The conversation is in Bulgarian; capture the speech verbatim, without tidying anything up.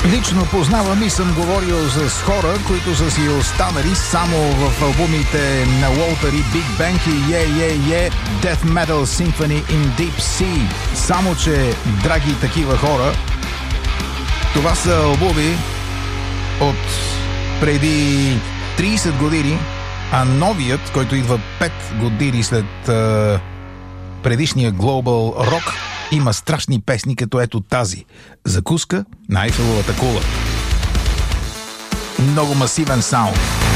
Лично познавам и съм говорил с хора, които са си останали само в албумите на Walter и Big Bang и Yeah Yeah Yeah Death Metal Symphony in Deep Sea. Само че, драги такива хора, това са албуми от преди трийсет години, а новият, който идва пет години след е, предишния Global Rock, има страшни песни, като ето тази. Закуска на Айфеловата кула. Много масивен саунд.